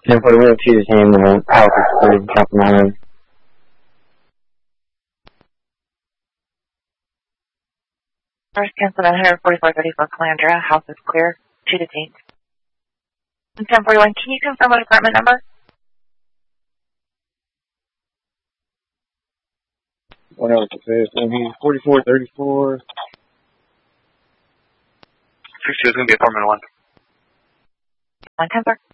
1041 to the team, house is cleared, Captain Island. First cancel at 14434 Calandra, house is clear, 2 detained. 1041, can you confirm what apartment number? 1 hour to fifth, and he's 4434. 62 is going to be apartment 1. 110, sir.